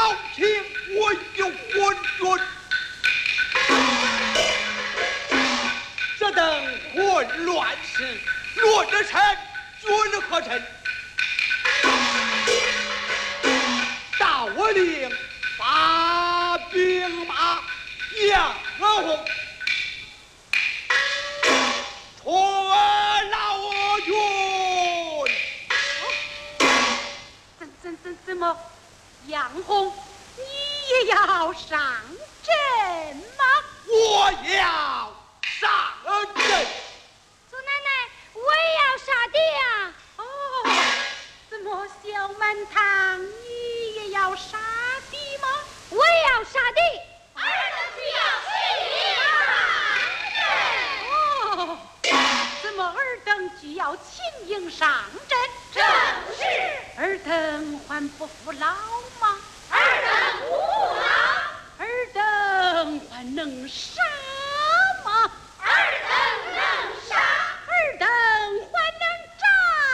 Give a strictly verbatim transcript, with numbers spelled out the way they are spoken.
朝廷我有昏君，这等混乱事，乱着臣，君何臣？大我令发兵马，杨何红，传老君。 怎怎怎怎么，杨红，你也要上阵吗？ 我要上阵。 祖奶奶，我也要杀敌呀！ 哦，怎么小满堂你也要杀敌吗？ 我也要杀敌。 儿等需要亲迎上阵。 哦，怎么尔等需要亲迎上阵？ 正是。 尔等还不服老吗？ 尔等不老。 尔等还能杀